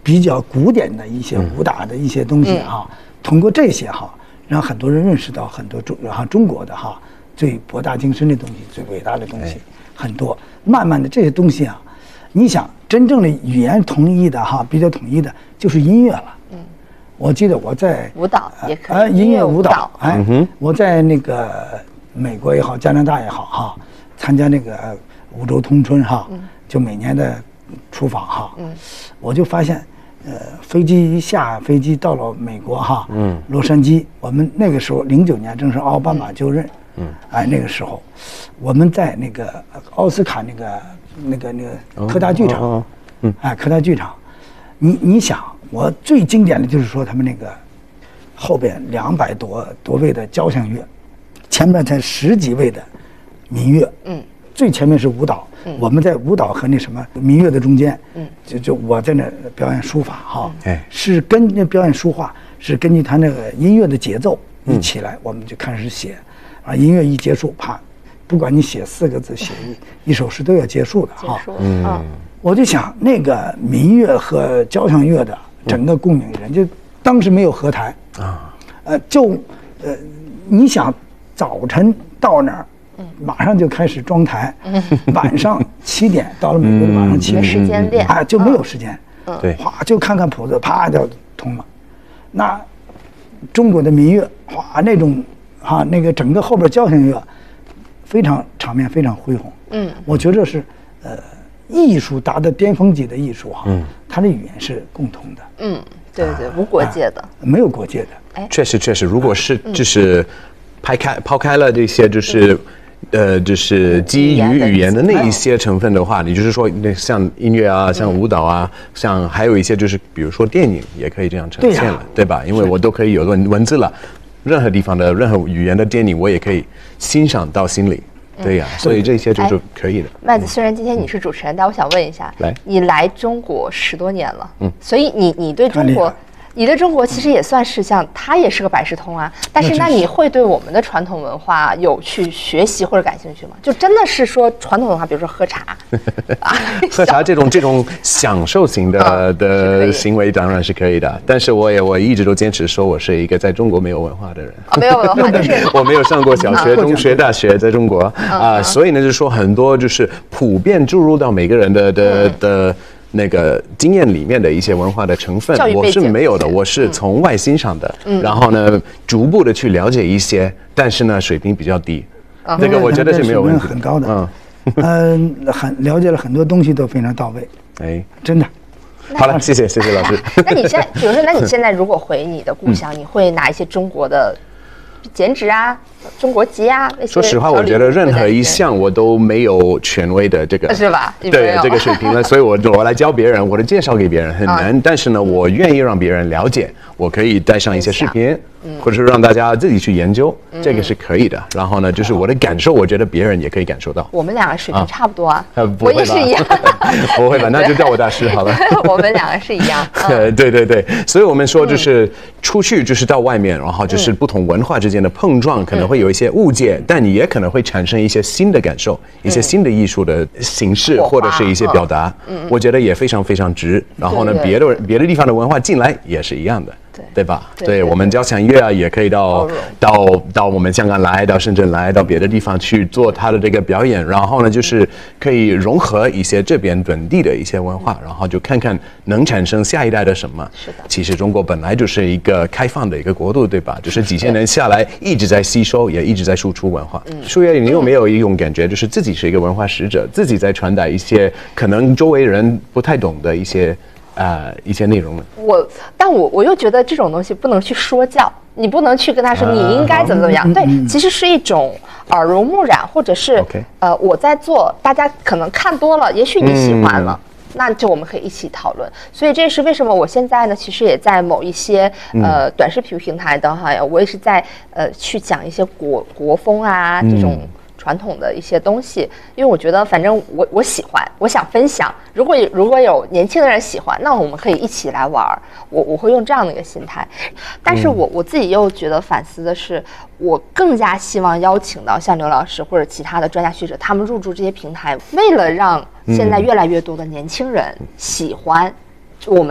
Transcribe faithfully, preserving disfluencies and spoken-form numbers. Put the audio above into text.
比较古典的一些武打的一些东西哈，嗯、通过这些哈，让很多人认识到很多中哈中国的哈最博大精深的东西、最伟大的东西、哎、很多。慢慢的这些东西啊，你想真正的语言统一的哈，比较统一的就是音乐了。嗯，我记得我在舞蹈也可以， 呃，音乐舞蹈，哎，嗯、我在那个美国也好，加拿大也好哈，参加那个五洲通春哈，嗯、就每年的出访哈，嗯，我就发现。呃，飞机一下飞机到了美国哈，嗯，洛杉矶，我们那个时候零九年正是奥巴马就任，嗯，哎，那个时候，我们在那个奥斯卡那个那个那个科大剧场，哦哦、嗯，哎，科大剧场，你你想，我最经典的就是说他们那个后边两百多多位的交响乐，前面才十几位的民乐，嗯，最前面是舞蹈。嗯、我们在舞蹈和那什么民乐的中间，嗯，就就我在那表演书法哈，哎、嗯，是跟那表演书画是根据他那个音乐的节奏一起来，嗯、我们就开始写，啊，音乐一结束，啪，不管你写四个字，写一一首诗都要结束的哈，嗯，我就想那个民乐和交响乐的整个供应人，就当时没有合台啊，呃，就呃，你想早晨到那儿。马上就开始装台，嗯、晚上七点到了美国的晚上七点， 没时间练， 啊，就没有时间， 嗯，对， 哗就看看谱子，啪就通了。那中国的民乐，哗那种哈、啊、那个整个后边交响乐，非常场面非常恢宏，嗯，我觉得是呃艺术达到巅峰级的艺术哈、啊，嗯，它的语言是共通的， 嗯，对对，无国界的， 啊、没有国界的， 哎，确实确实，如果是就是抛开抛开了这些就是。呃，就是基于语言的那一些成分的话，你就是说，那像音乐啊，像舞蹈啊，像还有一些就是，比如说电影也可以这样呈现了，对吧？因为我都可以有文文字了，任何地方的任何语言的电影，我也可以欣赏到心里，对呀，所以这些就是可以的。 麦子，虽然今天你是主持人，但我想问一下， 来， 你来中国十多年了，嗯，所以你你对中国。你对中国其实也算是像，它也是个百事通啊。但是，那你会对我们的传统文化有去学习或者感兴趣吗？就真的是说传统文化，比如说喝茶， 喝茶这种这种享受型的的行为当然是可以的。但是我也我一直都坚持说我是一个在中国没有文化的人。 啊，没有文化就是我没有上过小学、中学、大学，在中国啊，所以呢，就是说很多就是普遍注入到每个人的的的。那个经验里面的一些文化的成分，我是没有的，我是从外欣赏的，嗯、然后呢，逐步的去了解一些，但是呢，水平比较低，嗯、这个我觉得是没有问题的， 很高的，嗯，嗯、呃，很了解了很多东西都非常到位，哎，真的。 好了，谢谢谢谢老师。 那你现在，比如说，那你现在如果回你的故乡，嗯、你会拿一些中国的剪纸啊？中国籍啊， 说实话，我觉得任何一项我都没有权威的这个， 是吧？ 对这个水平了，所以我我来教别人，我的介绍给别人很难，但是呢，我愿意让别人了解，我可以带上一些视频，或者是让大家自己去研究，这个是可以的。然后呢，就是我的感受，我觉得别人也可以感受到。 我们两个水平差不多啊，我也是一样， 不会吧？那就叫我大师好了。 我们两个是一样。 对对对，所以我们说就是出去就是到外面，然后就是不同文化之间的碰撞，可能会有一些误解。但你也可能会产生一些新的感受，一些新的艺术的形式，或者是一些表达，我觉得也非常非常值。然后呢，别的别的地方的文化进来也是一样的，对对吧？对我们交响乐啊，也可以到到到我们香港来，到深圳来，到别的地方去做他的这个表演。然后呢，就是可以融合一些这边本地的一些文化，然后就看看能产生下一代的什么。是的，其实中国本来就是一个开放的一个国度，对吧？就是几千年下来一直在吸收，也一直在输出文化。舒月，你有没有一种感觉，就是自己是一个文化使者，自己在传达一些可能周围人不太懂的一些啊、呃、一些内容呢？我， 但我我又觉得这种东西不能去说教，你不能去跟他说你应该怎么怎么样。对，其实是一种耳濡目染，或者是、okay. 呃我在做，大家可能看多了，也许你喜欢了。嗯，那就我们可以一起讨论，所以这是为什么我现在呢，其实也在某一些呃短视频平台的哈，我也是在呃去讲一些国国风啊这种传统的一些东西，因为我觉得反正我我喜欢，我想分享。如果如果有年轻的人喜欢，那我们可以一起来玩，我我会用这样的一个心态。但是我我自己又觉得反思的是，我更加希望邀请到像刘老师或者其他的专家学者，他们入驻这些平台，为了让现在越来越多的年轻人喜欢我们。